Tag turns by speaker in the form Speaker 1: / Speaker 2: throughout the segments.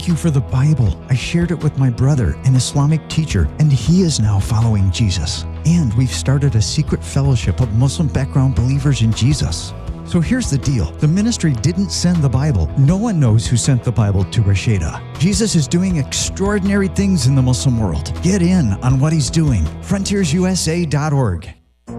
Speaker 1: you for the Bible. I shared it with my brother, an Islamic teacher, and he is now following Jesus. And we've started a secret fellowship of Muslim background believers in Jesus. So here's the deal. The ministry didn't send the Bible. No one knows who sent the Bible to Rasheda. Jesus is doing extraordinary things in the Muslim world. Get in on what he's doing. FrontiersUSA.org.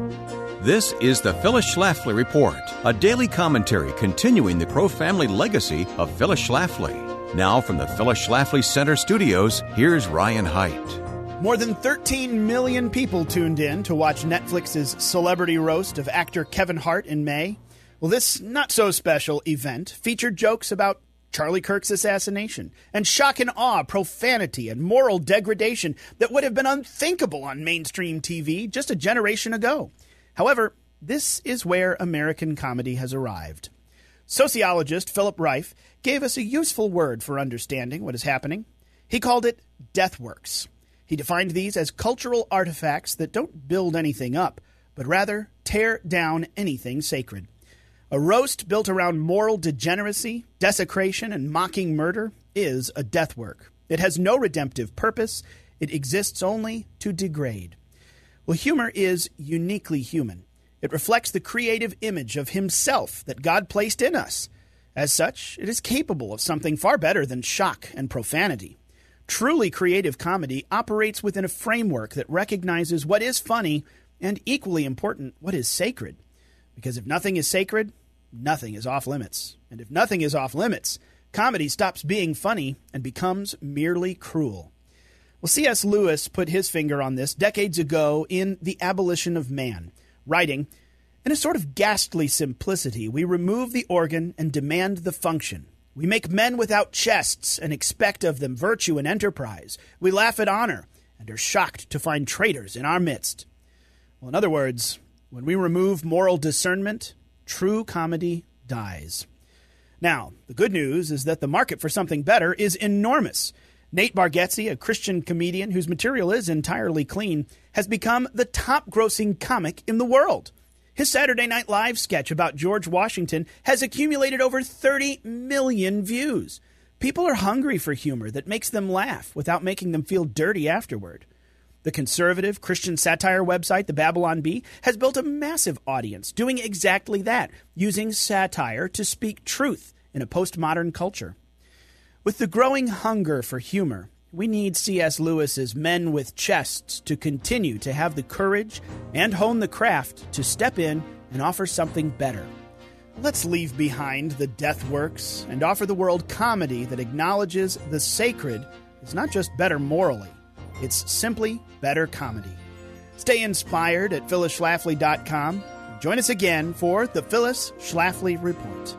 Speaker 2: This is the Phyllis Schlafly Report, a daily commentary continuing the pro-family legacy of Phyllis Schlafly. Now from the Phyllis Schlafly Center studios, here's Ryan Haidt.
Speaker 3: More than 13 million people tuned in to watch Netflix's celebrity roast of actor Kevin Hart in May. Well, this not-so-special event featured jokes about Charlie Kirk's assassination and shock and awe, profanity, and moral degradation that would have been unthinkable on mainstream TV just a generation ago. However, this is where American comedy has arrived. Sociologist Philip Reif gave us a useful word for understanding what is happening. He called it deathworks. He defined these as cultural artifacts that don't build anything up, but rather tear down anything sacred. A roast built around moral degeneracy, desecration, and mocking murder is a death work. It has no redemptive purpose. It exists only to degrade. Well, humor is uniquely human. It reflects the creative image of himself that God placed in us. As such, it is capable of something far better than shock and profanity. Truly creative comedy operates within a framework that recognizes what is funny and, equally important, what is sacred. Because if nothing is sacred, nothing is off limits. And if nothing is off limits, comedy stops being funny and becomes merely cruel. Well, C.S. Lewis put his finger on this decades ago in The Abolition of Man, writing, "In a sort of ghastly simplicity, we remove the organ and demand the function. We make men without chests and expect of them virtue and enterprise. We laugh at honor and are shocked to find traitors in our midst." Well, in other words, when we remove moral discernment, true comedy dies. Now, the good news is that the market for something better is enormous. Nate Bargatze, a Christian comedian whose material is entirely clean, has become the top-grossing comic in the world. His Saturday Night Live sketch about George Washington has accumulated over 30 million views. People are hungry for humor that makes them laugh without making them feel dirty afterward. The conservative Christian satire website, The Babylon Bee, has built a massive audience doing exactly that, using satire to speak truth in a postmodern culture. With the growing hunger for humor, we need C.S. Lewis's men with chests to continue to have the courage and hone the craft to step in and offer something better. Let's leave behind the death works and offer the world comedy that acknowledges the sacred is not just better morally, it's simply better comedy. Stay inspired at phyllisschlafly.com. Join us again for the Phyllis Schlafly Report.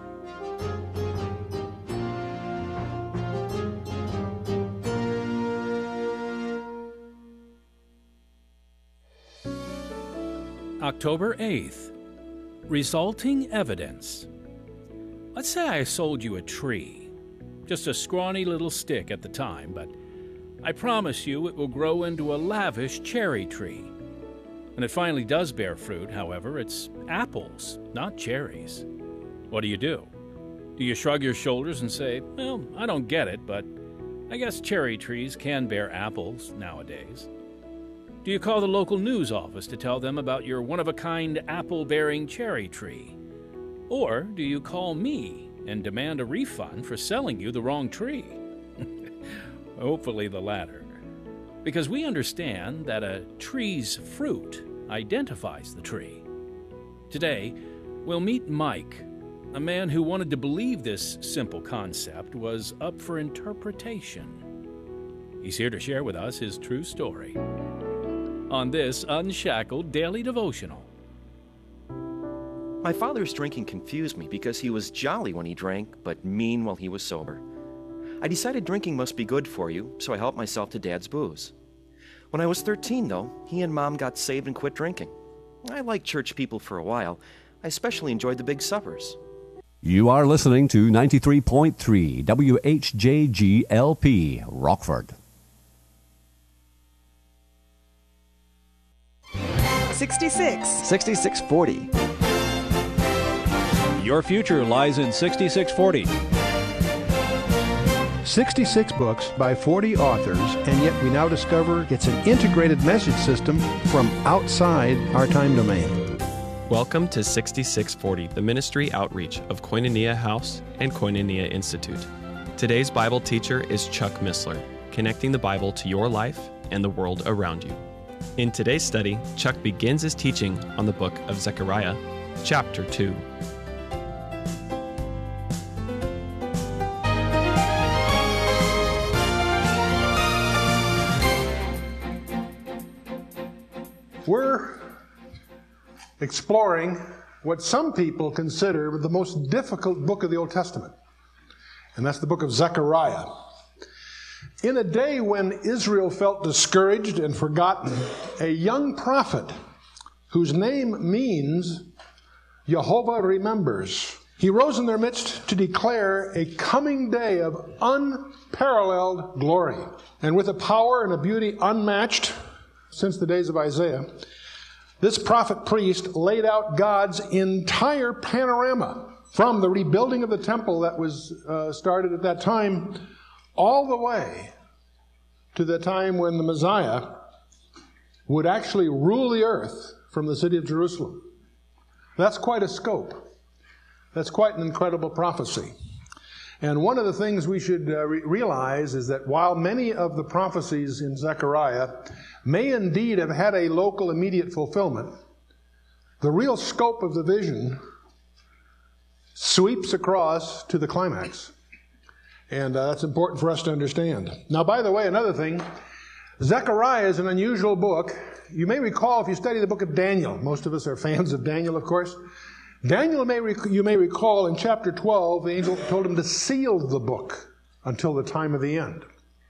Speaker 4: October 8th. Resulting evidence. Let's say I sold you a tree. Just a scrawny little stick at the time, but I promise you it will grow into a lavish cherry tree. When it finally does bear fruit, however, it's apples, not cherries. What do? Do you shrug your shoulders and say, well, I don't get it, but I guess cherry trees can bear apples nowadays? Do you call the local news office to tell them about your one-of-a-kind apple-bearing cherry tree? Or do you call me and demand a refund for selling you the wrong tree? Hopefully the latter. Because we understand that a tree's fruit identifies the tree. Today, we'll meet Mike, a man who wanted to believe this simple concept was up for interpretation. He's here to share with us his true story on this Unshackled Daily Devotional.
Speaker 5: My father's drinking confused me because he was jolly when he drank, but mean while he was sober. I decided drinking must be good for you, so I helped myself to Dad's booze. When I was 13, though, he and Mom got saved and quit drinking. I liked church people for a while. I especially enjoyed the big suppers.
Speaker 6: You are listening to 93.3 WHJGLP, Rockford.
Speaker 7: 6640.
Speaker 8: Your future lies in 6640.
Speaker 7: 66 books by 40 authors, and yet we now discover it's an integrated message system from outside our time domain.
Speaker 8: Welcome to 6640, the ministry outreach of Koinonia House and Koinonia Institute. Today's Bible teacher is Chuck Missler, connecting the Bible to your life and the world around you. In today's study, Chuck begins his teaching on the book of Zechariah, chapter 2.
Speaker 9: We're exploring what some people consider the most difficult book of the Old Testament, and that's the book of Zechariah. In a day when Israel felt discouraged and forgotten, a young prophet whose name means Jehovah remembers, he rose in their midst to declare a coming day of unparalleled glory. And with a power and a beauty unmatched since the days of Isaiah, this prophet priest laid out God's entire panorama from the rebuilding of the temple that was started at that time all the way to the time when the Messiah would actually rule the earth from the city of Jerusalem. That's quite a scope. That's quite an incredible prophecy. And one of the things we should realize is that while many of the prophecies in Zechariah may indeed have had a local immediate fulfillment, the real scope of the vision sweeps across to the climax. And that's important for us to understand. Now, by the way, another thing, Zechariah is an unusual book. You may recall, if you study the book of Daniel, most of us are fans of Daniel, of course. Daniel, you may recall, in chapter 12, the angel told him to seal the book until the time of the end.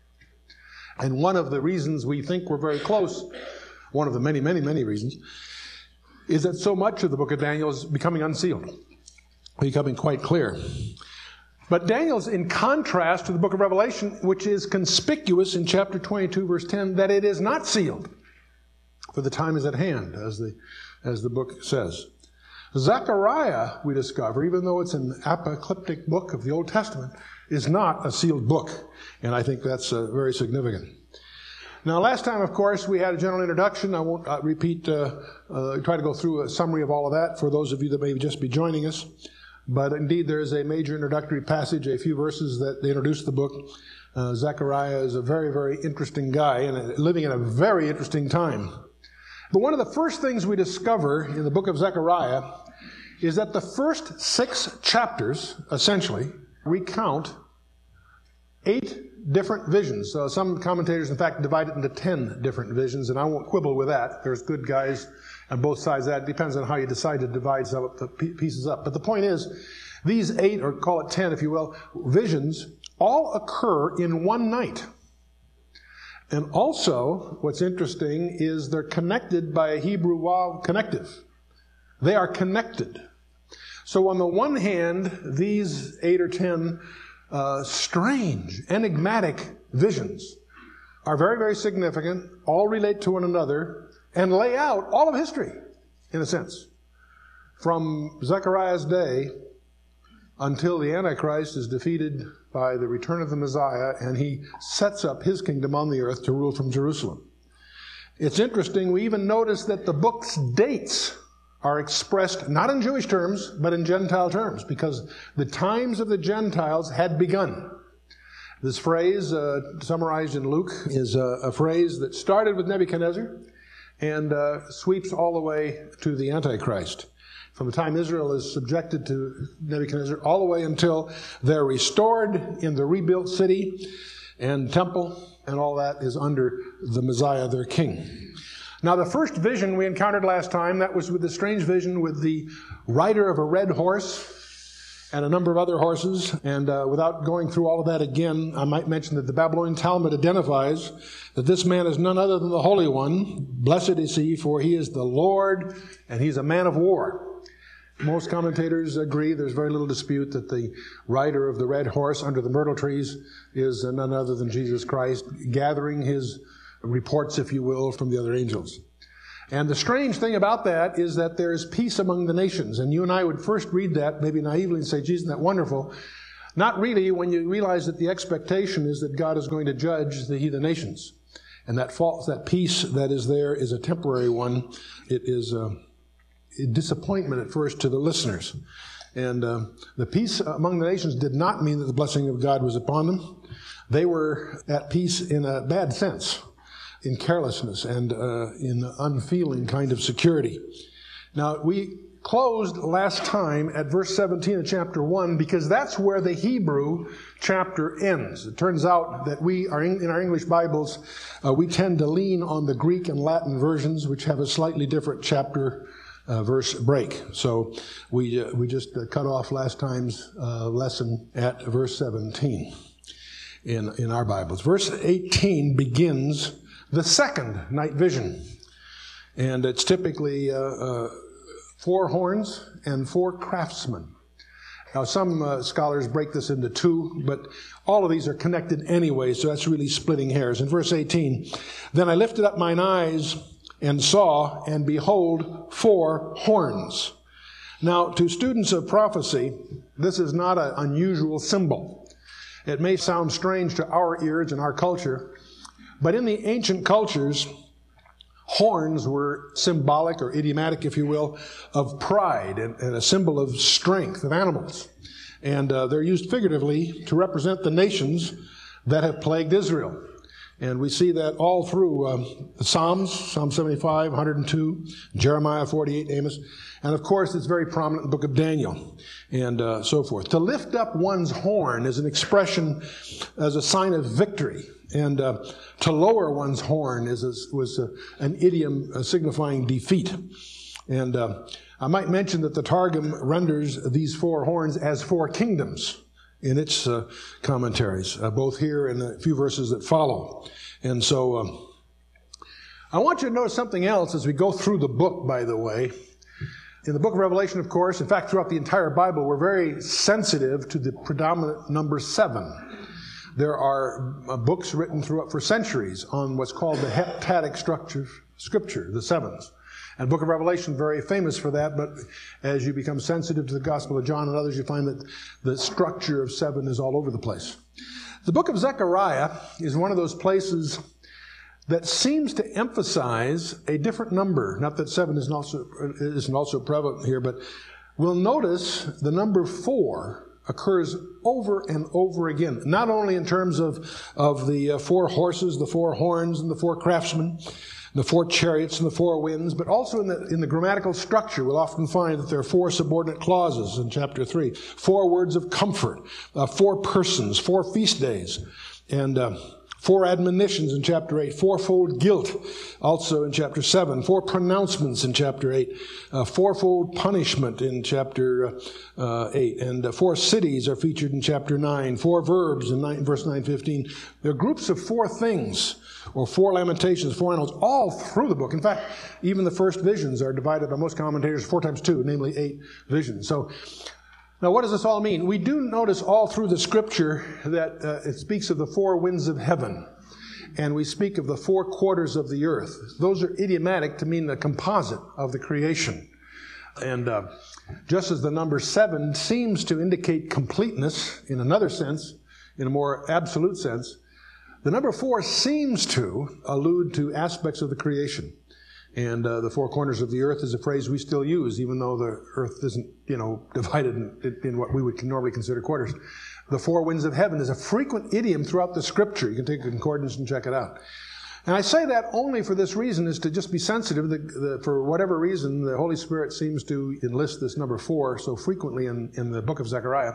Speaker 9: And one of the reasons we think we're very close, one of the many, many, many reasons, is that so much of the book of Daniel is becoming unsealed, becoming quite clear. But Daniel's in contrast to the book of Revelation, which is conspicuous in chapter 22, verse 10, that it is not sealed, for the time is at hand, as the book says. Zechariah, we discover, even though it's an apocalyptic book of the Old Testament, is not a sealed book. And I think that's very significant. Now, last time, of course, we had a general introduction. I won't repeat, try to go through a summary of all of that for those of you that may just be joining us. But indeed, there is a major introductory passage, a few verses that introduce the book. Zechariah is a very, very interesting guy and living in a very interesting time. But one of the first things we discover in the book of Zechariah is that the first 6 chapters, essentially, recount 8 different visions. So some commentators, in fact, divide it into 10 different visions, and I won't quibble with that. There's good guys on both sides of that. It depends on how you decide to divide the pieces up. But the point is, these 8, or call it 10 if you will, visions all occur in one night. And also, what's interesting is they're connected by a Hebrew waw connective. They are connected. So on the one hand, these 8 or 10 strange, enigmatic visions are very, very significant, all relate to one another, and lay out all of history, in a sense, from Zechariah's day until the Antichrist is defeated by the return of the Messiah, and he sets up his kingdom on the earth to rule from Jerusalem. It's interesting, we even notice that the book's dates are expressed not in Jewish terms, but in Gentile terms, because the times of the Gentiles had begun. This phrase, summarized in Luke, is a phrase that started with Nebuchadnezzar and sweeps all the way to the Antichrist. From the time Israel is subjected to Nebuchadnezzar all the way until they're restored in the rebuilt city and temple, and all that is under the Messiah, their king. Now, the first vision we encountered last time, that was with the strange vision with the rider of a red horse and a number of other horses. And without going through all of that again, I might mention that the Babylonian Talmud identifies that this man is none other than the Holy One. Blessed is he, for he is the Lord, and he's a man of war. Most commentators agree, there's very little dispute, that the rider of the red horse under the myrtle trees is none other than Jesus Christ, gathering his reports, if you will, from the other angels. And the strange thing about that is that there is peace among the nations. And you and I would first read that, maybe naively, and say, geez, isn't that wonderful? Not really when you realize that the expectation is that God is going to judge the heathen nations. And that peace that is there is a temporary one. It is a disappointment at first to the listeners. And the peace among the nations did not mean that the blessing of God was upon them. They were at peace in a bad sense, in carelessness and in unfeeling kind of security. Now, we closed last time at verse 17 of chapter 1 because that's where the Hebrew chapter ends. It turns out that in our English Bibles, we tend to lean on the Greek and Latin versions, which have a slightly different chapter verse break. So we just cut off last time's lesson at verse 17 in our Bibles. Verse 18 begins the second night vision. And it's typically 4 horns and 4 craftsmen. Now, some scholars break this into 2, but all of these are connected anyway, so that's really splitting hairs. In verse 18, then I lifted up mine eyes and saw, and behold, 4 horns. Now, to students of prophecy, this is not an unusual symbol. It may sound strange to our ears and our culture, but in the ancient cultures, horns were symbolic or idiomatic, if you will, of pride and a symbol of strength of animals. And they're used figuratively to represent the nations that have plagued Israel. And we see that all through the Psalms, Psalm 75, 102, Jeremiah 48, Amos. And of course, it's very prominent in the book of Daniel and so forth. To lift up one's horn is an expression as a sign of victory. And to lower one's horn was an idiom signifying defeat. And I might mention that the Targum renders these 4 horns as 4 kingdoms in its commentaries, both here and a few verses that follow. And so I want you to notice something else as we go through the book, by the way. In the book of Revelation, of course, in fact, throughout the entire Bible, we're very sensitive to the predominant number 7. There are books written throughout for centuries on what's called the heptadic scripture, the 7s. And the book of Revelation is very famous for that, but as you become sensitive to the Gospel of John and others, you find that the structure of 7 is all over the place. The book of Zechariah is one of those places that seems to emphasize a different number. Not that 7 isn't also prevalent here, but we'll notice the number 4 occurs over and over again. Not only in terms of the 4 horses, the 4 horns, and the 4 craftsmen, the 4 chariots and the 4 winds, but also in the grammatical structure, we'll often find that there are 4 subordinate clauses in chapter 3, 4 words of comfort, 4 persons, 4 feast days, and 4 admonitions in chapter 8, 4-fold guilt also in chapter 7, 4 pronouncements in chapter 8, 4-fold punishment in chapter 8, and 4 cities are featured in chapter 9, 4 verbs in verse 9-15. There are groups of 4 things, or 4 lamentations, 4 animals, all through the book. In fact, even the first visions are divided by most commentators 4 times 2, namely 8 visions. So, now, what does this all mean? We do notice all through the scripture that it speaks of the 4 winds of heaven, and we speak of the 4 quarters of the earth. Those are idiomatic to mean the composite of the creation. And just as the number 7 seems to indicate completeness in another sense, in a more absolute sense, the number 4 seems to allude to aspects of the creation. And the 4 corners of the earth is a phrase we still use, even though the earth isn't, divided in what we would normally consider quarters. The 4 winds of heaven is a frequent idiom throughout the scripture. You can take a concordance and check it out. And I say that only for this reason, is to just be sensitive. For whatever reason, the Holy Spirit seems to enlist this number 4 so frequently in the book of Zechariah.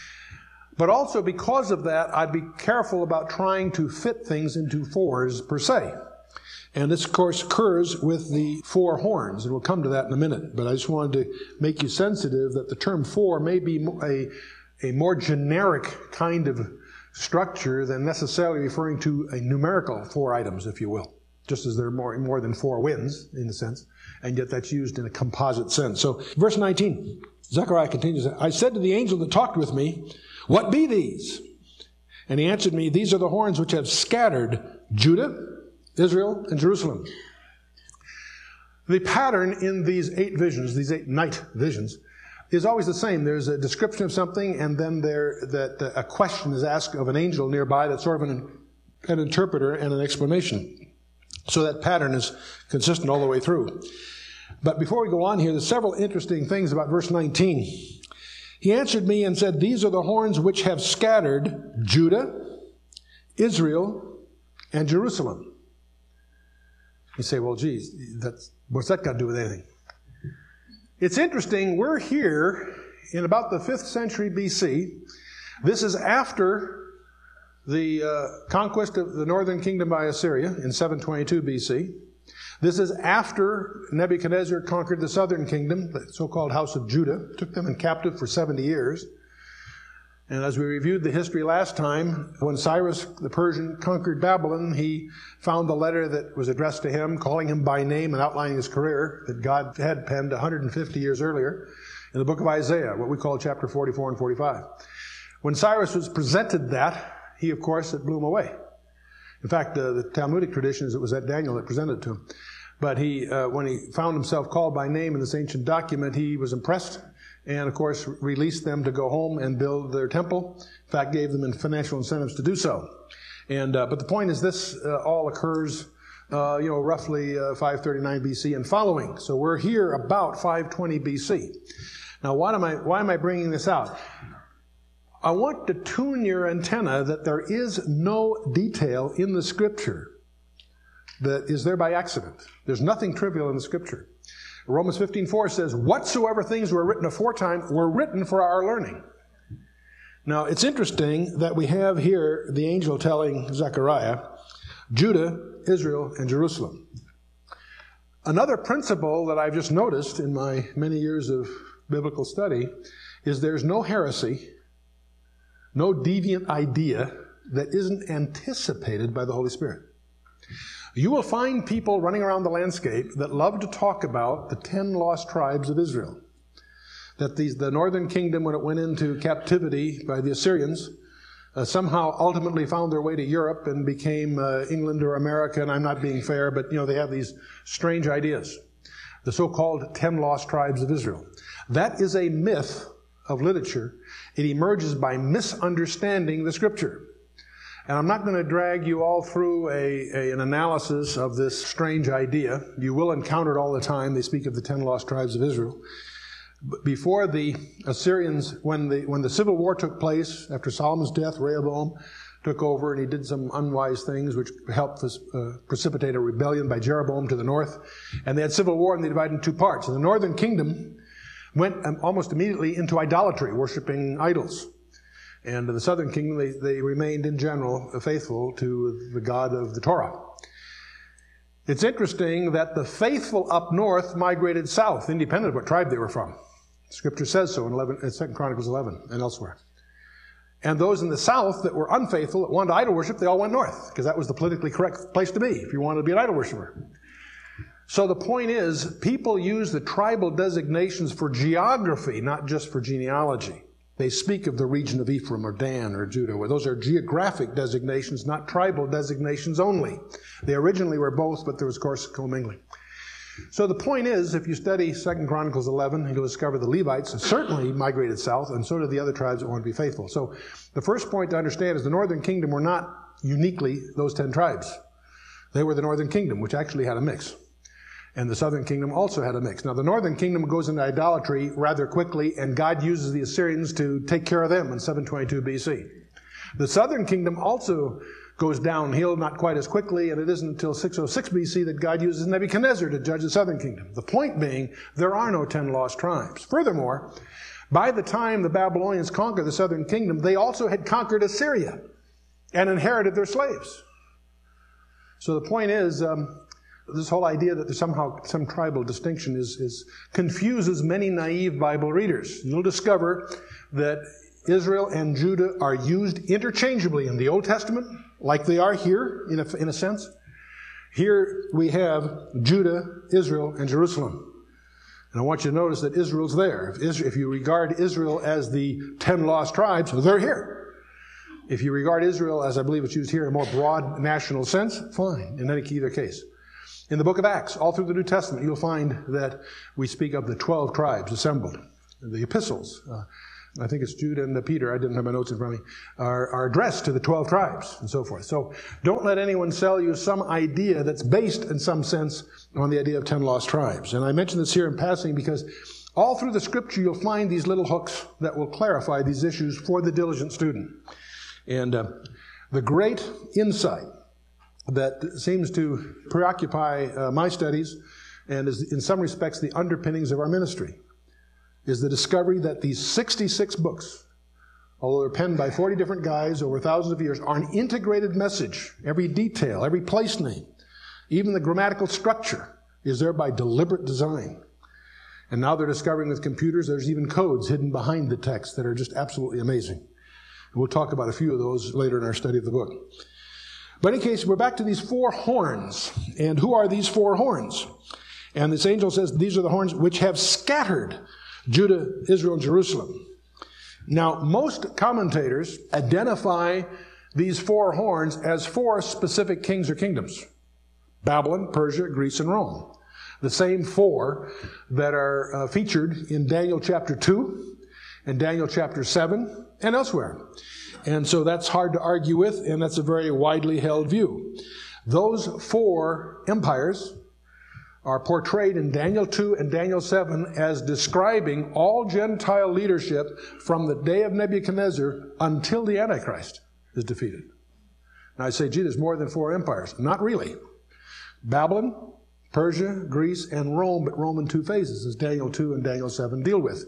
Speaker 9: But also because of that, I'd be careful about trying to fit things into 4s per se. And this, of course, occurs with the 4 horns, and we'll come to that in a minute. But I just wanted to make you sensitive that the term 4 may be a more generic kind of structure than necessarily referring to a numerical 4 items, if you will. Just as there are more than 4 winds, in a sense, and yet that's used in a composite sense. So, verse 19, Zechariah continues, I said to the angel that talked with me, what be these? And he answered me, these are the horns which have scattered Judah, Israel, and Jerusalem. The pattern in these 8 visions, these 8 night visions, is always the same. There's a description of something, and then a question is asked of an angel nearby that's sort of an interpreter and an explanation. So that pattern is consistent all the way through. But before we go on here, there's several interesting things about verse 19. He answered me and said, "These are the horns which have scattered Judah, Israel, and Jerusalem." You say, well, geez, what's that got to do with anything? It's interesting. We're here in about the 5th century BC. This is after the conquest of the northern kingdom by Assyria in 722 BC. This is after Nebuchadnezzar conquered the southern kingdom, the so-called House of Judah, took them in captive for 70 years. And as we reviewed the history last time, when Cyrus the Persian conquered Babylon, he found the letter that was addressed to him, calling him by name and outlining his career that God had penned 150 years earlier in the book of Isaiah, what we call chapter 44 and 45. When Cyrus was presented that, he, of course, it blew him away. In fact, the Talmudic traditions, it was that Daniel that presented it to him. But when he found himself called by name in this ancient document, he was impressed and, of course, released them to go home and build their temple. In fact, gave them financial incentives to do so. But the point is this all occurs, roughly 539 BC and following. So we're here about 520 BC. Now, why am I bringing this out? I want to tune your antenna that there is no detail in the Scripture that is there by accident. There's nothing trivial in the Scripture. Romans 15:4 says, "Whatsoever things were written aforetime were written for our learning." Now, it's interesting that we have here the angel telling Zechariah, Judah, Israel, and Jerusalem. Another principle that I've just noticed in my many years of biblical study is there's no heresy, no deviant idea that isn't anticipated by the Holy Spirit. You will find people running around the landscape that love to talk about the 10 lost tribes of Israel. That the northern kingdom, when it went into captivity by the Assyrians, somehow ultimately found their way to Europe and became England or America, and I'm not being fair, but they have these strange ideas. The so-called 10 lost tribes of Israel. That is a myth of literature. It emerges by misunderstanding the Scripture. And I'm not going to drag you all through an analysis of this strange idea. You will encounter it all the time. They speak of the 10 lost tribes of Israel. But before the Assyrians, when the civil war took place, after Solomon's death, Rehoboam took over and he did some unwise things which helped precipitate a rebellion by Jeroboam to the north. And they had civil war and they divided in two parts. And the northern kingdom went almost immediately into idolatry, worshiping idols. And the southern kingdom, they remained in general faithful to the God of the Torah. It's interesting that the faithful up north migrated south, independent of what tribe they were from. Scripture says so in 2 Chronicles 11 and elsewhere. And those in the south that were unfaithful, that wanted idol worship, they all went north, because that was the politically correct place to be if you wanted to be an idol worshiper. So the point is, people use the tribal designations for geography, not just for genealogy. They speak of the region of Ephraim or Dan or Judah, where those are geographic designations, not tribal designations only. They originally were both, but there was, of course, commingling. So the point is, if you study 2 Chronicles 11, you'll discover the Levites certainly migrated south, and so did the other tribes that want to be faithful. So the first point to understand is the northern kingdom were not uniquely those 10 tribes. They were the northern kingdom, which actually had a mix. And the southern kingdom also had a mix. Now, the northern kingdom goes into idolatry rather quickly, and God uses the Assyrians to take care of them in 722 BC. The southern kingdom also goes downhill, not quite as quickly, and it isn't until 606 BC that God uses Nebuchadnezzar to judge the southern kingdom. The point being, there are no 10 lost tribes. Furthermore, by the time the Babylonians conquered the southern kingdom, they also had conquered Assyria and inherited their slaves. So the point is, this whole idea that there's somehow some tribal distinction confuses many naive Bible readers. You'll discover that Israel and Judah are used interchangeably in the Old Testament, like they are here, in a sense. Here we have Judah, Israel, and Jerusalem. And I want you to notice that Israel's there. If you regard Israel as the 10 lost tribes, they're here. If you regard Israel as I believe it's used here in a more broad national sense, fine, in either case. In the book of Acts, all through the New Testament, you'll find that we speak of the 12 tribes assembled. the epistles, I think it's Jude and Peter, I didn't have my notes in front of me, are addressed to the 12 tribes and so forth. So don't let anyone sell you some idea that's based in some sense on the idea of 10 lost tribes. And I mention this here in passing because all through the Scripture you'll find these little hooks that will clarify these issues for the diligent student. And the great insight that seems to preoccupy my studies and is in some respects the underpinnings of our ministry is the discovery that these 66 books, although they're penned by 40 different guys over thousands of years, are an integrated message. Every detail, every place name, even the grammatical structure is there by deliberate design. And now they're discovering with computers there's even codes hidden behind the text that are just absolutely amazing. And we'll talk about a few of those later in our study of the book. But in any case, we're back to these 4 horns. And who are these 4 horns? And this angel says, these are the horns which have scattered Judah, Israel, and Jerusalem. Now, most commentators identify these 4 horns as 4 specific kings or kingdoms. Babylon, Persia, Greece, and Rome. The same 4 that are featured in Daniel chapter 2 and Daniel chapter 7 and elsewhere. And so that's hard to argue with, and that's a very widely held view. Those 4 empires are portrayed in Daniel 2 and Daniel 7 as describing all Gentile leadership from the day of Nebuchadnezzar until the Antichrist is defeated. Now I say, gee, there's more than 4 empires. Not really. Babylon, Persia, Greece, and Rome, but Rome in 2 phases, as Daniel 2 and Daniel 7 deal with.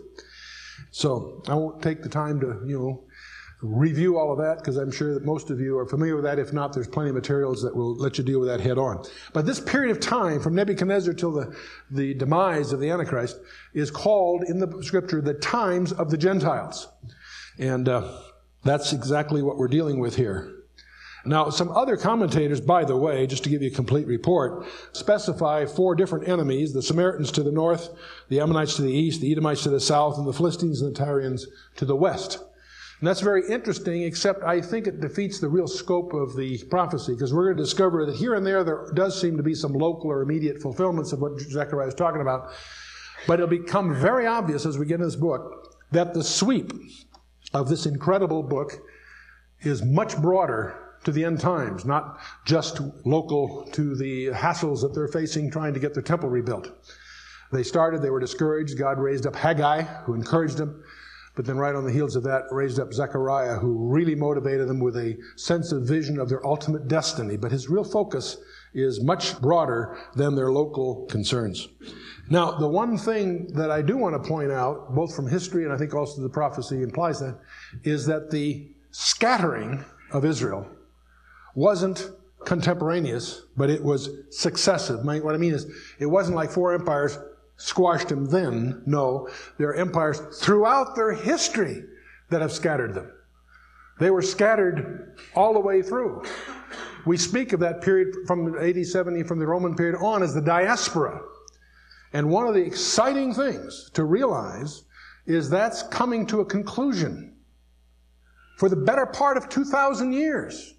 Speaker 9: So I won't take the time to, review all of that, because I'm sure that most of you are familiar with that. If not, there's plenty of materials that will let you deal with that head on. But this period of time, from Nebuchadnezzar till the demise of the Antichrist, is called in the Scripture the times of the Gentiles. And that's exactly what we're dealing with here. Now, some other commentators, by the way, just to give you a complete report, specify 4 different enemies: the Samaritans to the north, the Ammonites to the east, the Edomites to the south, and the Philistines and the Tyrians to the west. And that's very interesting, except I think it defeats the real scope of the prophecy, because we're going to discover that here and there does seem to be some local or immediate fulfillments of what Zechariah is talking about. But it'll become very obvious as we get into this book that the sweep of this incredible book is much broader to the end times, not just local to the hassles that they're facing trying to get their temple rebuilt. They were discouraged. God raised up Haggai, who encouraged them. But then right on the heels of that, raised up Zechariah, who really motivated them with a sense of vision of their ultimate destiny. But his real focus is much broader than their local concerns. Now, the one thing that I do want to point out, both from history and I think also the prophecy implies that, is that the scattering of Israel wasn't contemporaneous, but it was successive. What I mean is, it wasn't like 4 empires squashed them then. No, there are empires throughout their history that have scattered them. They were scattered all the way through. We speak of that period from AD 70, from the Roman period on, as the diaspora. And one of the exciting things to realize is that's coming to a conclusion. For the better part of 2,000 years,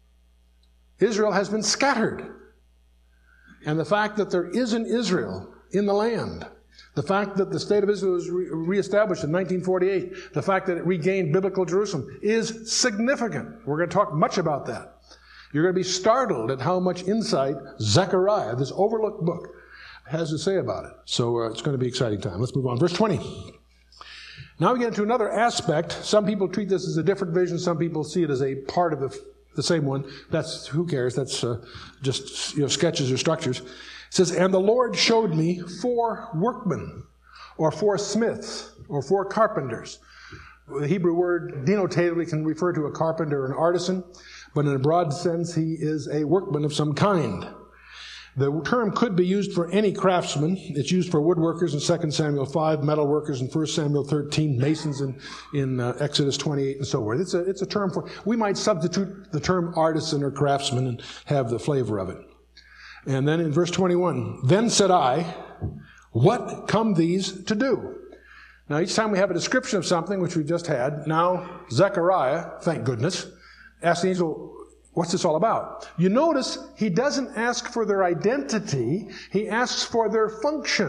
Speaker 9: Israel has been scattered. And the fact that there is an Israel in the land, the fact that the state of Israel was reestablished in 1948, the fact that it regained biblical Jerusalem is significant. We're going to talk much about that. You're going to be startled at how much insight Zechariah, this overlooked book, has to say about it. So it's going to be an exciting time. Let's move on. Verse 20. Now we get into another aspect. Some people treat this as a different vision. Some people see it as a part of the same one. That's, who cares? That's just sketches or structures. It says, and the Lord showed me 4 workmen, or 4 smiths, or 4 carpenters. The Hebrew word denotatively can refer to a carpenter or an artisan, but in a broad sense, he is a workman of some kind. The term could be used for any craftsman. It's used for woodworkers in 2 Samuel 5, metal workers in 1 Samuel 13, masons in Exodus 28, and so forth. It's a term for, we might substitute the term artisan or craftsman and have the flavor of it. And then in verse 21, then said I, what come these to do? Now each time we have a description of something, which we've just had, now Zechariah, thank goodness, asks the angel, what's this all about? You notice he doesn't ask for their identity, he asks for their function.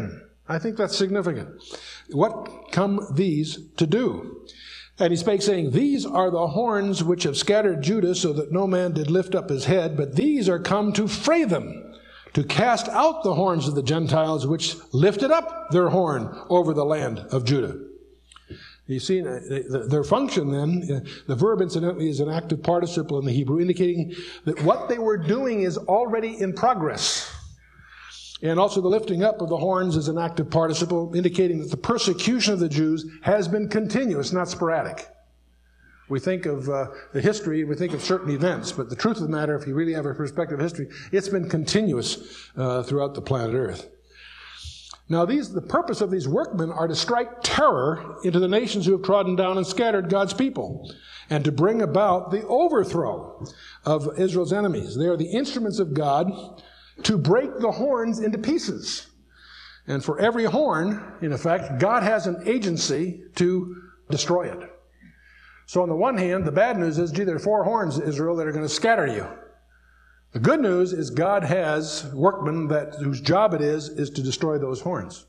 Speaker 9: I think that's significant. What come these to do? And he spake, saying, These are the horns which have scattered Judah, so that no man did lift up his head, but these are come to fray them, to cast out the horns of the Gentiles, which lifted up their horn over the land of Judah. You see, their function then, the verb incidentally is an active participle in the Hebrew, indicating that what they were doing is already in progress. And also the lifting up of the horns is an active participle, indicating that the persecution of the Jews has been continuous, not sporadic. We think of the history, we think of certain events, but the truth of the matter, if you really have a perspective of history, it's been continuous throughout the planet Earth. Now, the purpose of these workmen are to strike terror into the nations who have trodden down and scattered God's people, and to bring about the overthrow of Israel's enemies. They are the instruments of God to break the horns into pieces. And for every horn, in effect, God has an agency to destroy it. So on the one hand, the bad news is, there are 4 horns, Israel, that are going to scatter you. The good news is God has workmen whose job it is to destroy those horns.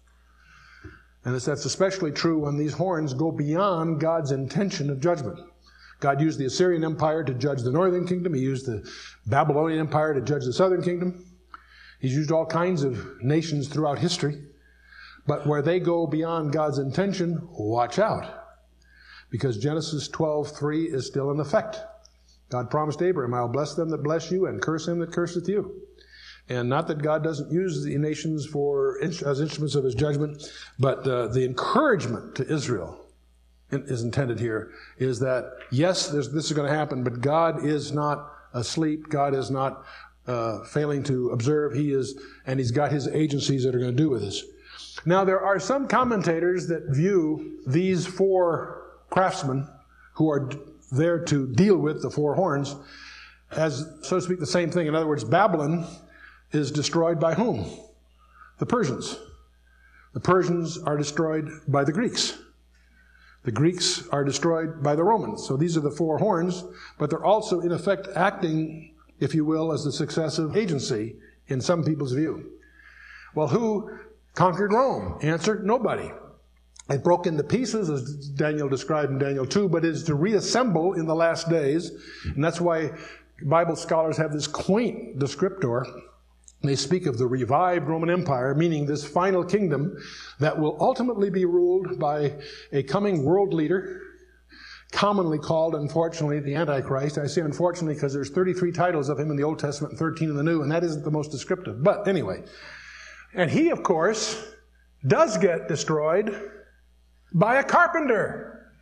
Speaker 9: And that's especially true when these horns go beyond God's intention of judgment. God used the Assyrian Empire to judge the northern kingdom. He used the Babylonian Empire to judge the southern kingdom. He's used all kinds of nations throughout history. But where they go beyond God's intention, watch out. Because Genesis 12:3 is still in effect. God promised Abraham, I'll bless them that bless you and curse him that curseth you. And not that God doesn't use the nations as instruments of his judgment, but the encouragement to Israel is intended here is that, yes, this is going to happen, but God is not asleep. God is not failing to observe. And he's got his agencies that are going to do with this. Now, there are some commentators that view these 4 craftsmen who are there to deal with the 4 horns as, so to speak, the same thing. In other words, Babylon is destroyed by whom? The Persians. The Persians are destroyed by the Greeks. The Greeks are destroyed by the Romans. So these are the 4 horns, but they're also in effect acting, if you will, as the successive agency in some people's view. Well, who conquered Rome? Answer, nobody. It broke into pieces, as Daniel described in Daniel 2, but is to reassemble in the last days. And that's why Bible scholars have this quaint descriptor. They speak of the revived Roman Empire, meaning this final kingdom that will ultimately be ruled by a coming world leader, commonly called, unfortunately, the Antichrist. I say unfortunately because there's 33 titles of him in the Old Testament and 13 in the New, and that isn't the most descriptive. But anyway, and he, of course, does get destroyed by a carpenter.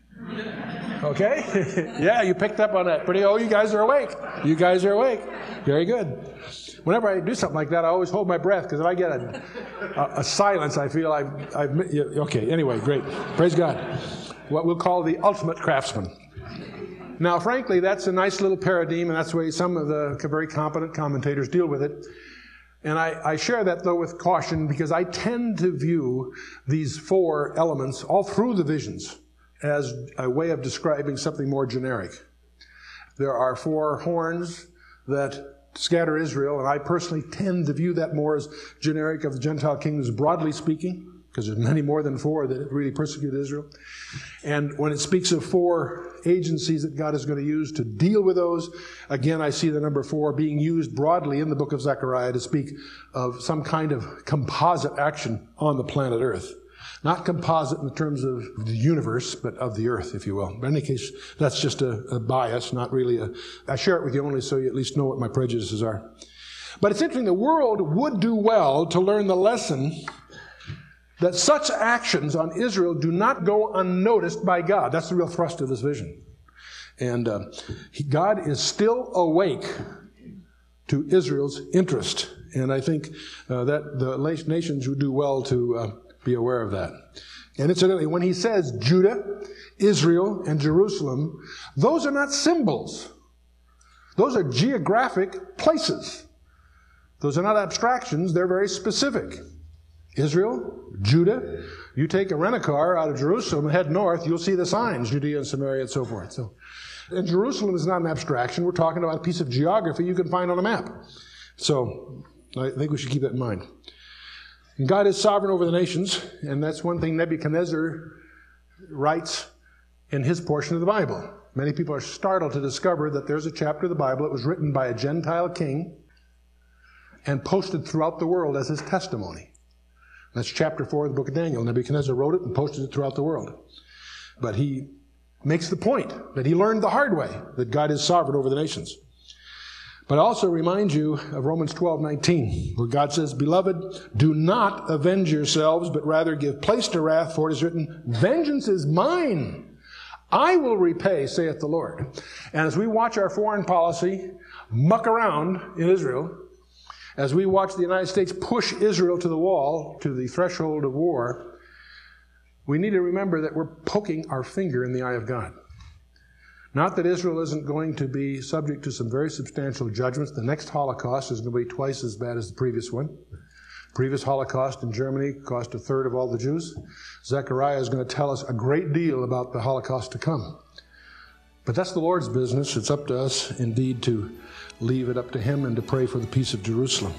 Speaker 9: Okay? Yeah, you picked up on that. You guys are awake. You guys are awake. Very good. Whenever I do something like that, I always hold my breath, because if I get a silence, I feel okay, anyway, great. Praise God. What we'll call the ultimate craftsman. Now, frankly, that's a nice little paradigm, and that's the way some of the very competent commentators deal with it. And I share that, though, with caution, because I tend to view these 4 elements all through the visions as a way of describing something more generic. There are 4 horns that scatter Israel, and I personally tend to view that more as generic of the Gentile kingdoms, broadly speaking, because there's many more than 4 that really persecute Israel. And when it speaks of 4 agencies that God is going to use to deal with those, again, I see the number 4 being used broadly in the book of Zechariah to speak of some kind of composite action on the planet Earth. Not composite in terms of the universe, but of the earth, if you will. But in any case, that's just a bias, not really I share it with you only so you at least know what my prejudices are. But it's interesting, the world would do well to learn the lesson that such actions on Israel do not go unnoticed by God. That's the real thrust of this vision. And God is still awake to Israel's interest. And I think that the nations would do well to be aware of that. And incidentally, when he says Judah, Israel, and Jerusalem, those are not symbols. Those are geographic places. Those are not abstractions. They're very specific. Israel, Judah. You take a rent-a-car out of Jerusalem and head north, you'll see the signs, Judea and Samaria and so forth. And Jerusalem is not an abstraction. We're talking about a piece of geography you can find on a map. So I think we should keep that in mind. And God is sovereign over the nations, and that's one thing Nebuchadnezzar writes in his portion of the Bible. Many people are startled to discover that there's a chapter of the Bible that was written by a Gentile king and posted throughout the world as his testimony. That's chapter 4 of the book of Daniel. Nebuchadnezzar wrote it and posted it throughout the world. But he makes the point that he learned the hard way, that God is sovereign over the nations. But I also remind you of Romans 12:19, where God says, "Beloved, do not avenge yourselves, but rather give place to wrath, for it is written, 'Vengeance is mine. I will repay, saith the Lord.'" And as we watch our foreign policy muck around in Israel, as we watch the United States push Israel to the wall, to the threshold of war, we need to remember that we're poking our finger in the eye of God. Not that Israel isn't going to be subject to some very substantial judgments. The next Holocaust is going to be twice as bad as the previous one. The previous Holocaust in Germany cost a third of all the Jews. Zechariah is going to tell us a great deal about the Holocaust to come. But that's the Lord's business. It's up to us, indeed, to leave it up to Him and to pray for the peace of Jerusalem.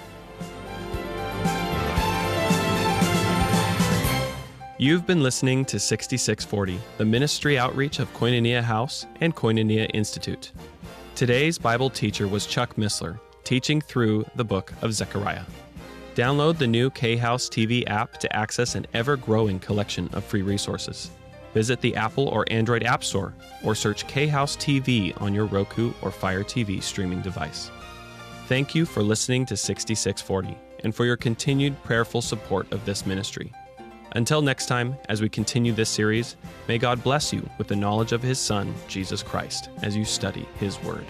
Speaker 8: You've been listening to 6640, the ministry outreach of Koinonia House and Koinonia Institute. Today's Bible teacher was Chuck Missler, teaching through the book of Zechariah. Download the new K-House TV app to access an ever-growing collection of free resources. Visit the Apple or Android App Store or search K-House TV on your Roku or Fire TV streaming device. Thank you for listening to 6640 and for your continued prayerful support of this ministry. Until next time, as we continue this series, may God bless you with the knowledge of His Son, Jesus Christ, as you study His Word.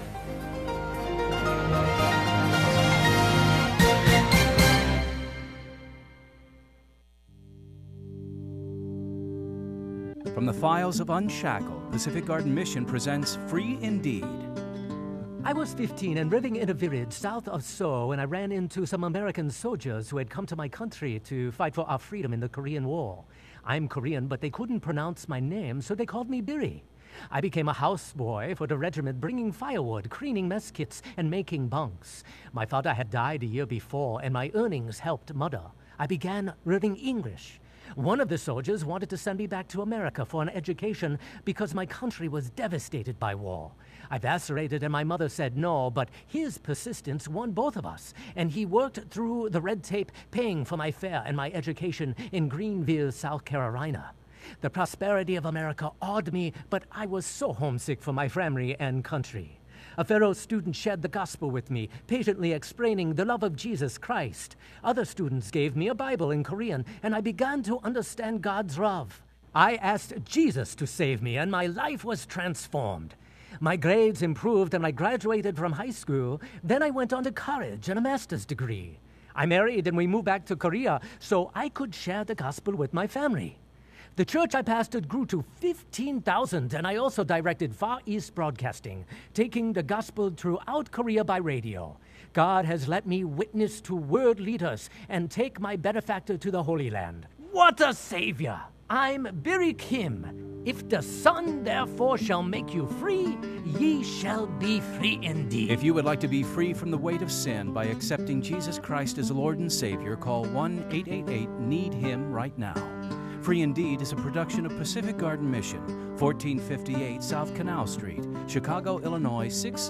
Speaker 10: From the files of Unshackled, Pacific Garden Mission presents Free Indeed.
Speaker 11: I was 15 and living in a village south of Seoul when I ran into some American soldiers who had come to my country to fight for our freedom in the Korean War. I'm Korean, but they couldn't pronounce my name, so they called me Biri. I became a houseboy for the regiment, bringing firewood, cleaning mess kits, and making bunks. My father had died a year before, and my earnings helped mother. I began learning English. One of the soldiers wanted to send me back to America for an education because my country was devastated by war. I vacillated and my mother said no, but his persistence won both of us, and he worked through the red tape, paying for my fare and my education in Greenville, South Carolina. The prosperity of America awed me, but I was so homesick for my family and country. A fellow student shared the gospel with me, patiently explaining the love of Jesus Christ. Other students gave me a Bible in Korean, and I began to understand God's love. I asked Jesus to save me, and my life was transformed. My grades improved, and I graduated from high school. Then I went on to college and a master's degree. I married, and we moved back to Korea so I could share the gospel with my family. The church I pastored grew to 15,000, and I also directed Far East Broadcasting, taking the gospel throughout Korea by radio. God has let me witness to world leaders and take my benefactor to the Holy Land. What a Savior! I'm Biri Kim. If the Son therefore shall make you free, ye shall be free indeed.
Speaker 10: If you would like to be free from the weight of sin by accepting Jesus Christ as Lord and Savior, call 1-888-NEED-HIM right now. Free Indeed is a production of Pacific Garden Mission, 1458 South Canal Street, Chicago, Illinois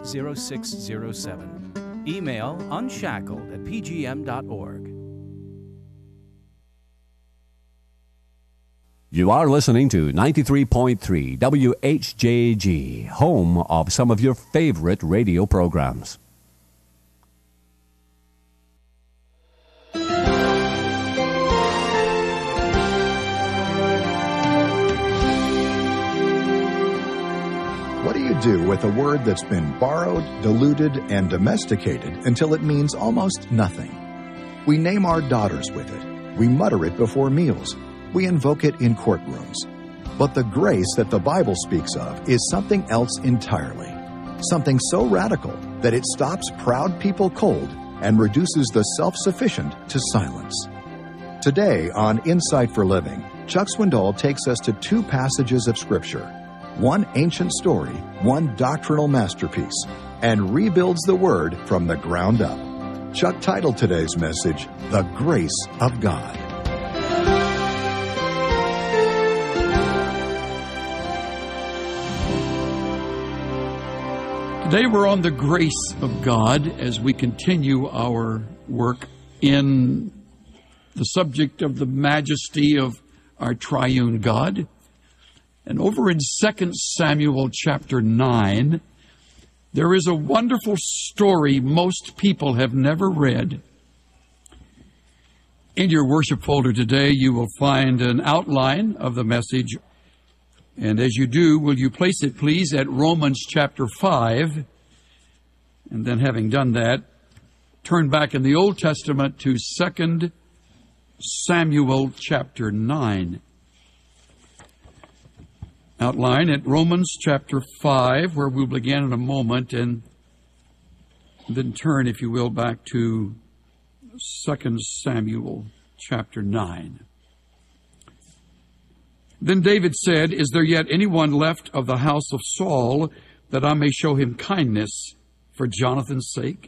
Speaker 10: 60607. Email unshackled@pgm.org.
Speaker 6: You are listening to 93.3 WHJG, home of some of your favorite radio programs.
Speaker 12: What do you do with a word that's been borrowed, diluted, and domesticated until it means almost nothing? We name our daughters with it. We mutter it before meals. We invoke it in courtrooms. But the grace that the Bible speaks of is something else entirely. Something so radical that it stops proud people cold and reduces the self-sufficient to silence. Today on Insight for Living, Chuck Swindoll takes us to two passages of Scripture. One ancient story, one doctrinal masterpiece, and rebuilds the Word from the ground up. Chuck titled today's message, The Grace of God.
Speaker 13: Today we're on the grace of God as we continue our work in the subject of the majesty of our triune God. And over in 2 Samuel chapter 9, there is a wonderful story most people have never read. In your worship folder today, you will find an outline of the message. And as you do, will you place it, please, at Romans chapter 5. And then having done that, turn back in the Old Testament to 2 Samuel chapter 9. Outline at Romans chapter 5, where we'll begin in a moment, and then turn, if you will, back to 2 Samuel chapter 9. Then David said, "Is there yet anyone left of the house of Saul, that I may show him kindness for Jonathan's sake?"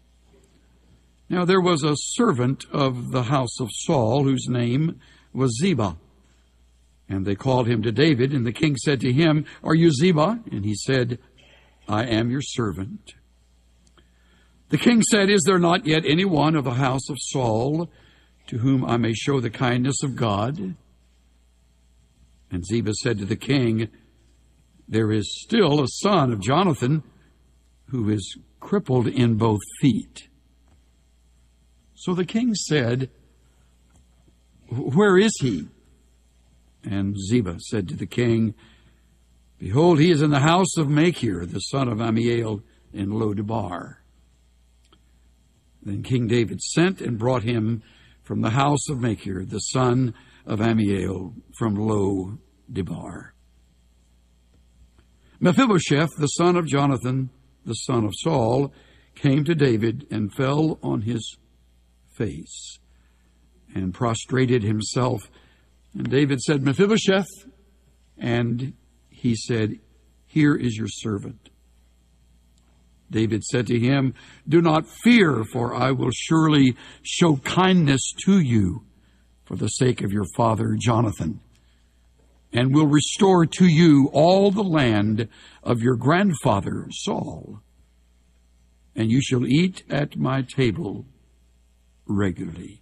Speaker 13: Now there was a servant of the house of Saul, whose name was Ziba. And they called him to David, and the king said to him, "Are you Ziba?" And he said, "I am your servant." The king said, "Is there not yet anyone of the house of Saul, to whom I may show the kindness of God?" And Ziba said to the king, "There is still a son of Jonathan who is crippled in both feet." So the king said, "Where is he?" And Ziba said to the king, "Behold, he is in the house of Machir, the son of Ammiel, in Lo-debar." Then King David sent and brought him from the house of Machir, the son of Ammiel, from Lo-debar. Mephibosheth, the son of Jonathan, the son of Saul, came to David and fell on his face and prostrated himself. And David said, "Mephibosheth," and he said, "Here is your servant." David said to him, "Do not fear, for I will surely show kindness to you for the sake of your father Jonathan, and will restore to you all the land of your grandfather Saul, and you shall eat at my table regularly."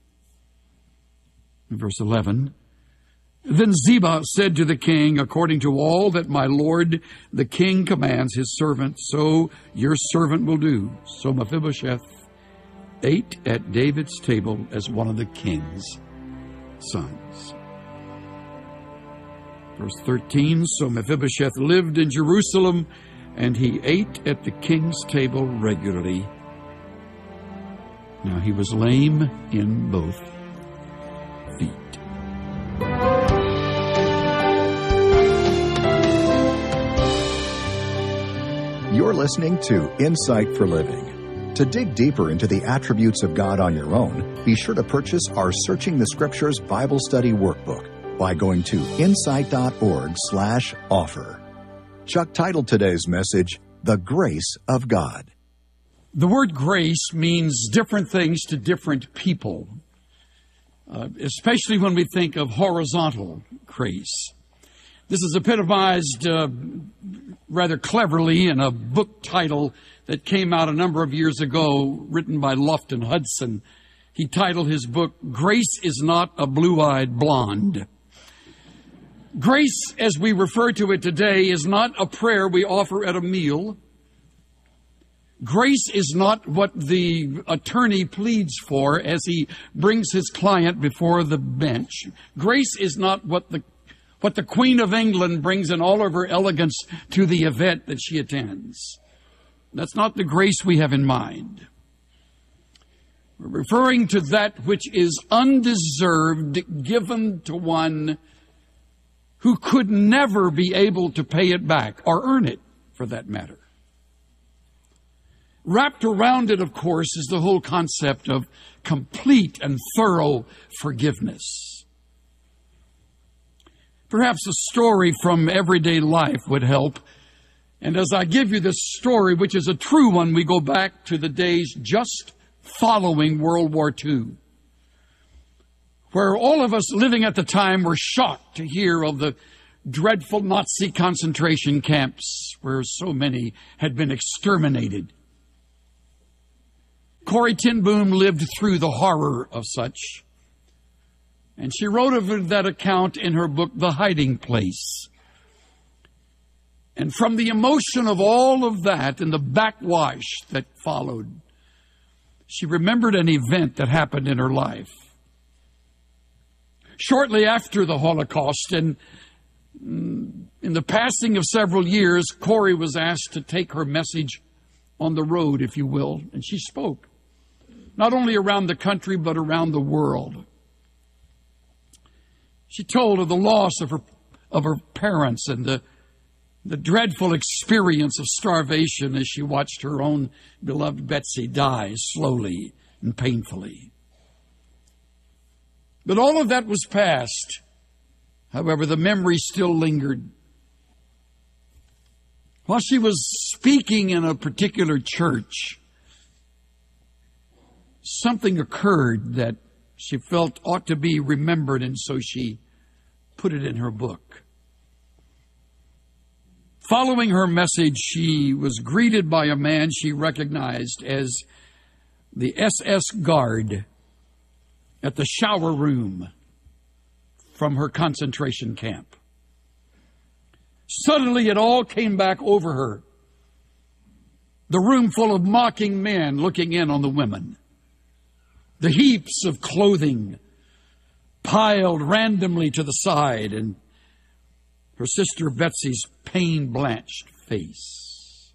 Speaker 13: Verse 11, Then Ziba said to the king, "According to all that my lord the king commands his servant, so your servant will do." So Mephibosheth ate at David's table as one of the king's sons. Verse 13, So Mephibosheth lived in Jerusalem, and he ate at the king's table regularly. Now he was lame in both feet.
Speaker 12: You're listening to Insight for Living. To dig deeper into the attributes of God on your own, be sure to purchase our Searching the Scriptures Bible Study Workbook by going to insight.org/offer. Chuck titled today's message, The Grace of God.
Speaker 13: The word grace means different things to different people, especially when we think of horizontal grace. This is epitomized rather cleverly in a book title that came out a number of years ago, written by Lofton Hudson. He titled his book, "Grace is Not a Blue-Eyed Blonde." Grace, as we refer to it today, is not a prayer we offer at a meal. Grace is not what the attorney pleads for as he brings his client before the bench. Grace is not what the Queen of England brings in all of her elegance to the event that she attends. That's not the grace we have in mind. We're referring to that which is undeserved, given to one who could never be able to pay it back, or earn it, for that matter. Wrapped around it, of course, is the whole concept of complete and thorough forgiveness. Perhaps a story from everyday life would help. And as I give you this story, which is a true one, we go back to the days just following World War II, where all of us living at the time were shocked to hear of the dreadful Nazi concentration camps where so many had been exterminated. Corrie ten Boom lived through the horror of such, and she wrote of that account in her book, The Hiding Place. And from the emotion of all of that and the backwash that followed, she remembered an event that happened in her life. Shortly after the Holocaust, and in the passing of several years, Corrie was asked to take her message on the road, if you will, and she spoke, not only around the country, but around the world. She told of the loss of her parents and the dreadful experience of starvation as she watched her own beloved Betsy die slowly and painfully. But all of that was past. However, the memory still lingered. While she was speaking in a particular church, something occurred that she felt ought to be remembered, and so she put it in her book. Following her message, she was greeted by a man she recognized as the SS guard at the shower room from her concentration camp. Suddenly it all came back over her. The room full of mocking men looking in on the women. The heaps of clothing piled randomly to the side, and her sister Betsy's pain-blanched face.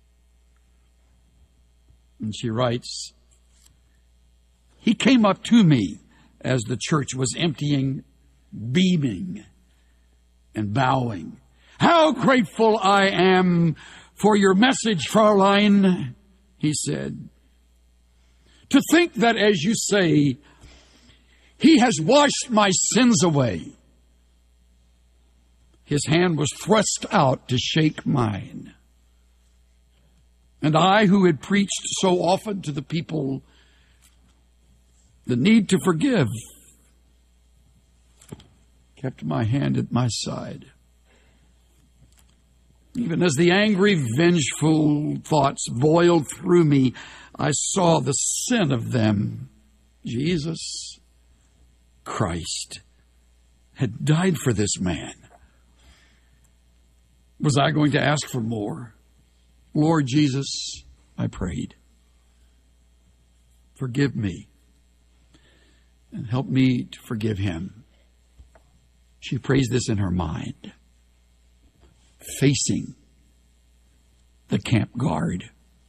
Speaker 13: And she writes, "He came up to me as the church was emptying, beaming and bowing. 'How grateful I am for your message, Fraulein,' he said. 'To think that, as you say, he has washed my sins away.' His hand was thrust out to shake mine. And I, who had preached so often to the people the need to forgive, kept my hand at my side. Even as the angry, vengeful thoughts boiled through me, I saw the sin of them. Jesus Christ had died for this man. Was I going to ask for more? Lord Jesus, I prayed, forgive me and help me to forgive him. She prays this in her mind, facing the camp guard.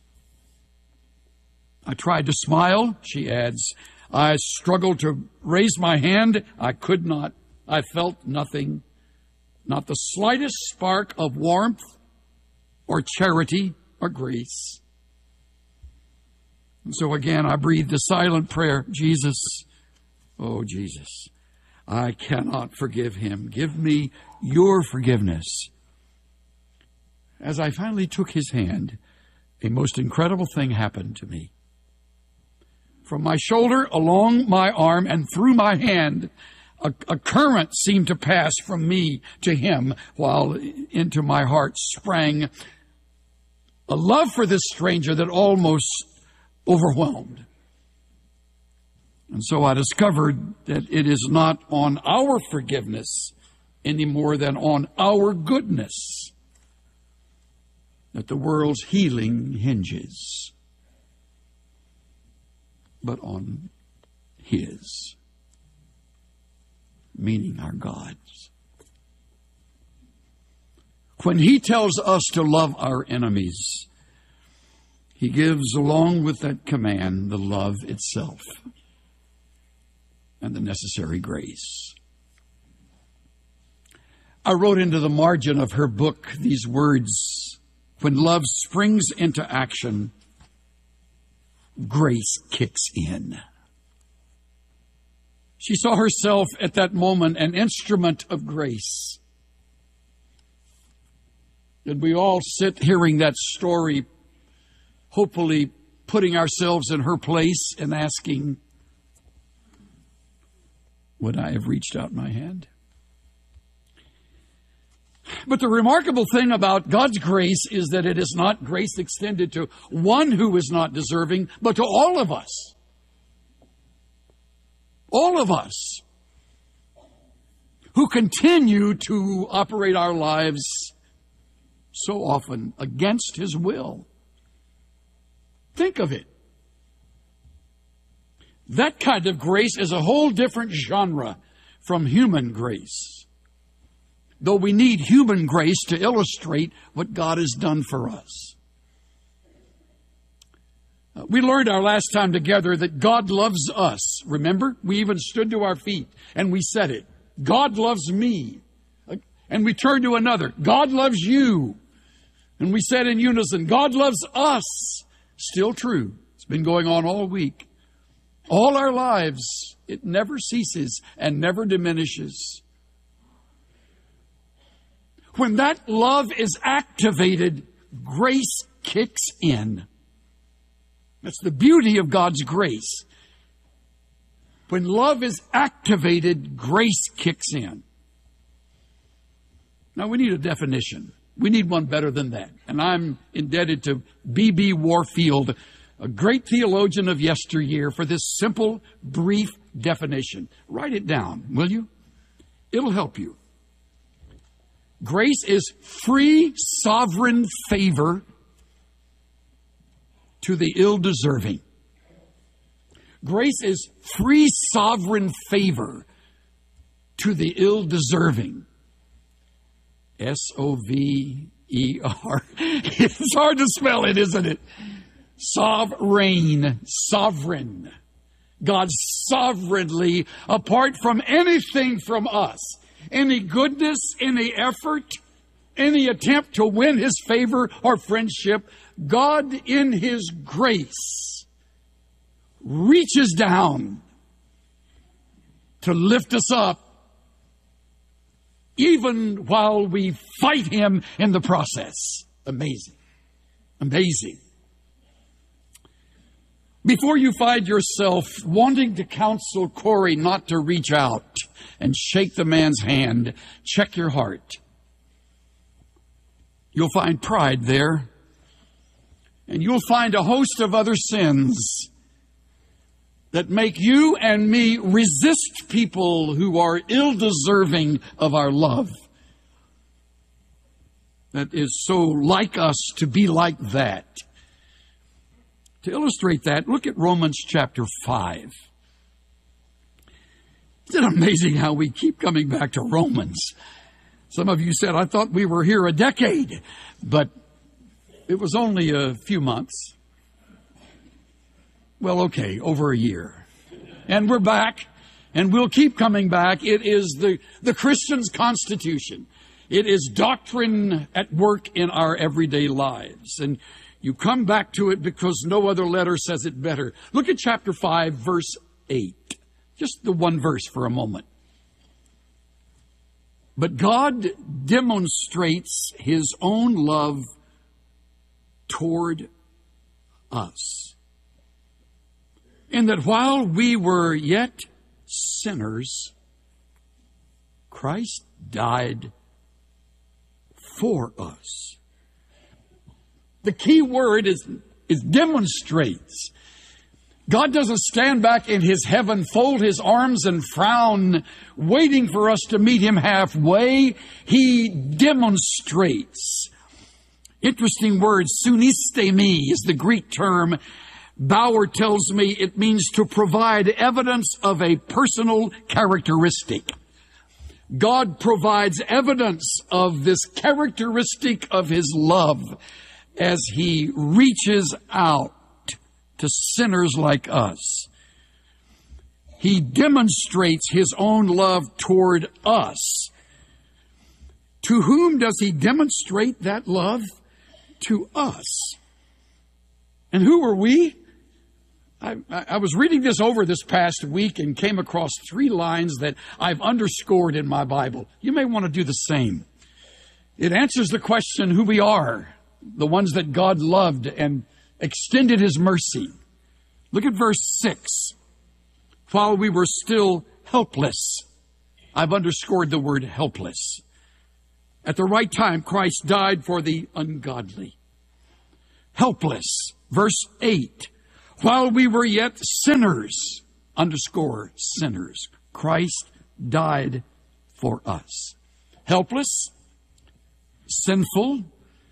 Speaker 13: I tried to smile, she adds. I struggled to raise my hand. I could not. I felt nothing, not the slightest spark of warmth or charity or grace. And so again, I breathed a silent prayer. Jesus, oh Jesus, I cannot forgive him. Give me your forgiveness. As I finally took his hand, a most incredible thing happened to me. From my shoulder, along my arm, and through my hand, a current seemed to pass from me to him, while into my heart sprang a love for this stranger that almost overwhelmed. And so I discovered that it is not on our forgiveness any more than on our goodness that the world's healing hinges, but on his, meaning our God's. When he tells us to love our enemies, he gives, along with that command, the love itself and the necessary grace. I wrote into the margin of her book these words: when love springs into action, grace kicks in. She saw herself at that moment an instrument of grace. And we all sit hearing that story, hopefully putting ourselves in her place and asking, would I have reached out my hand? But the remarkable thing about God's grace is that it is not grace extended to one who is not deserving, but to all of us. All of us who continue to operate our lives so often against His will. Think of it. That kind of grace is a whole different genre from human grace. Though we need human grace to illustrate what God has done for us. We learned our last time together that God loves us. Remember? We even stood to our feet and we said it. God loves me. And we turned to another. God loves you. And we said in unison, God loves us. Still true. It's been going on all week. All our lives. It never ceases and never diminishes. When that love is activated, grace kicks in. That's the beauty of God's grace. When love is activated, grace kicks in. Now we need a definition. We need one better than that. And I'm indebted to B.B. Warfield, a great theologian of yesteryear, for this simple, brief definition. Write it down, will you? It'll help you. Grace is free, sovereign favor to the ill-deserving. Grace is free, sovereign favor to the ill-deserving. S-O-V-E-R. It's hard to spell it, isn't it? Sovereign. Sovereign. God sovereignly, apart from anything from us, any goodness, any effort, any attempt to win His favor or friendship, God in His grace reaches down to lift us up, even while we fight Him in the process. Amazing. Amazing. Before you find yourself wanting to counsel Corey not to reach out and shake the man's hand, check your heart. You'll find pride there. And you'll find a host of other sins that make you and me resist people who are ill-deserving of our love. That is so like us to be like that. To illustrate that, look at Romans chapter 5. Isn't it amazing how we keep coming back to Romans? Some of you said, I thought we were here a decade, but it was only a few months. Well, okay, over a year. And we're back, and we'll keep coming back. It is the Christian's constitution. It is doctrine at work in our everyday lives. And you come back to it because no other letter says it better. Look at chapter 5, verse 8. Just the one verse for a moment. But God demonstrates His own love toward us, in that while we were yet sinners, Christ died for us. The key word is demonstrates. God doesn't stand back in His heaven, fold His arms and frown, waiting for us to meet Him halfway. He demonstrates. Interesting word, sunistemi is the Greek term. Bauer tells me it means to provide evidence of a personal characteristic. God provides evidence of this characteristic of His love as He reaches out to sinners like us. He demonstrates His own love toward us. To whom does He demonstrate that love? To us. And who are we? I was reading this over this past week and came across 3 lines that I've underscored in my Bible. You may want to do the same. It answers the question who we are, the ones that God loved and extended His mercy. Look at verse 6. While we were still helpless. I've underscored the word helpless. At the right time, Christ died for the ungodly. Helpless. Verse 8. While we were yet sinners, underscore sinners, Christ died for us. Helpless, sinful.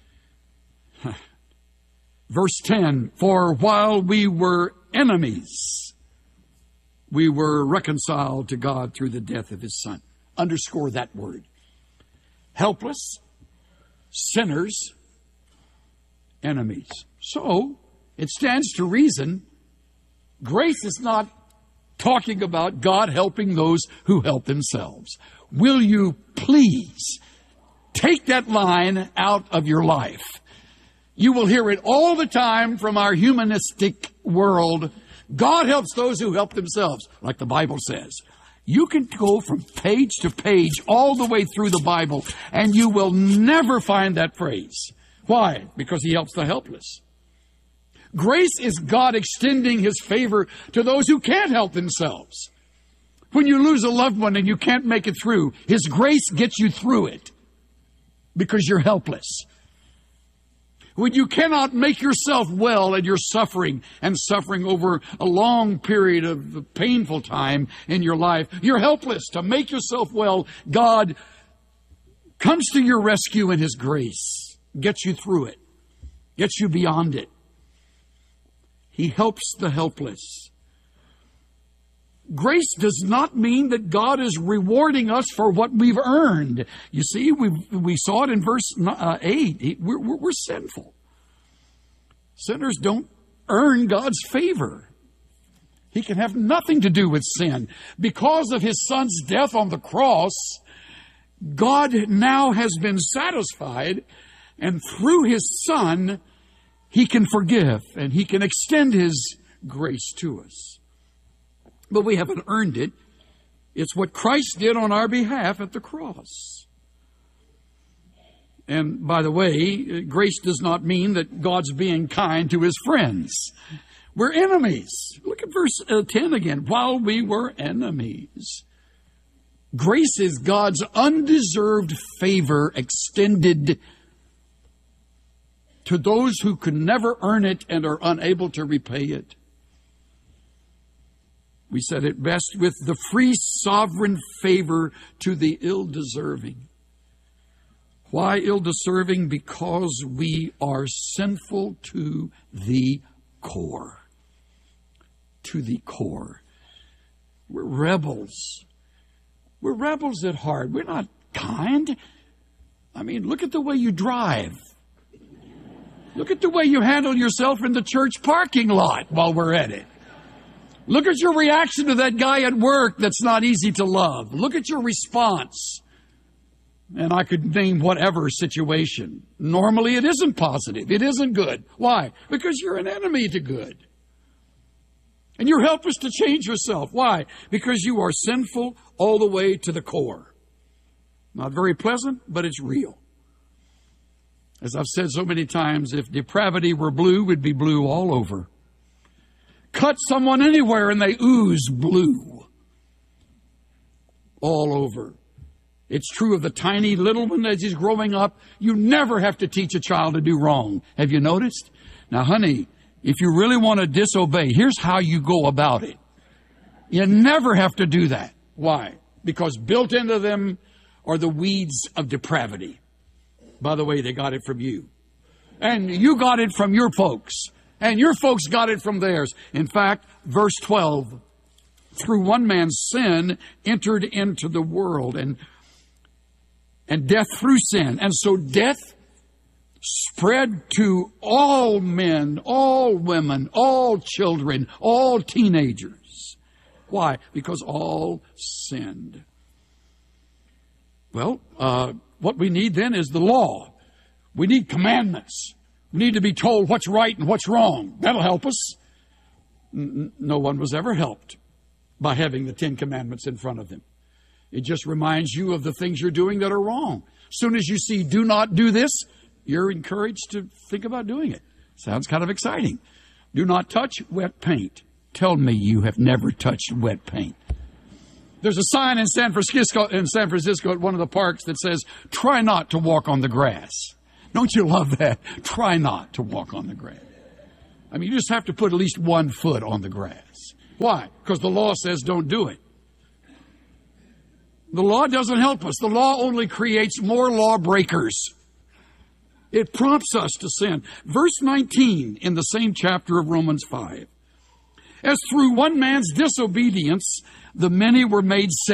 Speaker 13: Verse 10, for while we were enemies, we were reconciled to God through the death of His Son. Underscore that word. Helpless, sinners, enemies. So, it stands to reason, grace is not talking about God helping those who help themselves. Will you please take that line out of your life? You will hear it all the time from our humanistic world. God helps those who help themselves, like the Bible says. You can go from page to page all the way through the Bible, and you will never find that phrase. Why? Because He helps the helpless. Grace is God extending His favor to those who can't help themselves. When you lose a loved one and you can't make it through, His grace gets you through it because you're helpless. When you cannot make yourself well and you're suffering over a long period of painful time in your life, you're helpless to make yourself well. God comes to your rescue in His grace, gets you through it, gets you beyond it. He helps the helpless. Grace does not mean that God is rewarding us for what we've earned. You see, we saw it in verse 8. We're sinful. Sinners don't earn God's favor. He can have nothing to do with sin. Because of His Son's death on the cross, God now has been satisfied, and through His Son, He can forgive and He can extend His grace to us. But we haven't earned it. It's what Christ did on our behalf at the cross. And by the way, grace does not mean that God's being kind to His friends. We're enemies. Look at verse 10 again. While we were enemies. Grace is God's undeserved favor extended to those who could never earn it and are unable to repay it. We said it best with the free sovereign favor to the ill-deserving. Why ill-deserving? Because we are sinful to the core. To the core. We're rebels. We're rebels at heart. We're not kind. I mean, look at the way you drive. Look at the way you handle yourself in the church parking lot while we're at it. Look at your reaction to that guy at work that's not easy to love. Look at your response. And I could name whatever situation. Normally it isn't positive. It isn't good. Why? Because you're an enemy to good. And you're helpless to change yourself. Why? Because you are sinful all the way to the core. Not very pleasant, but it's real. As I've said so many times, if depravity were blue, we'd be blue all over. Cut someone anywhere and they ooze blue all over. It's true of the tiny little one as he's growing up. You never have to teach a child to do wrong. Have you noticed? Now, honey, if you really want to disobey, here's how you go about it. You never have to do that. Why? Because built into them are the weeds of depravity. By the way, they got it from you. And you got it from your folks. And your folks got it from theirs. In fact, verse 12, through one man's sin entered into the world, and death through sin. And so death spread to all men, all women, all children, all teenagers. Why? Because all sinned. Well, what we need then is the law. We need commandments. We need to be told what's right and what's wrong. That'll help us. No one was ever helped by having the 10 Commandments in front of them. It just reminds you of the things you're doing that are wrong. As soon as you see, do not do this, you're encouraged to think about doing it. Sounds kind of exciting. Do not touch wet paint. Tell me you have never touched wet paint. There's a sign in San Francisco at one of the parks that says, try not to walk on the grass. Don't you love that? Try not to walk on the grass. I mean, you just have to put at least 1 foot on the grass. Why? Because the law says don't do it. The law doesn't help us. The law only creates more lawbreakers. It prompts us to sin. Verse 19 in the same chapter of Romans 5. As through one man's disobedience, the many were made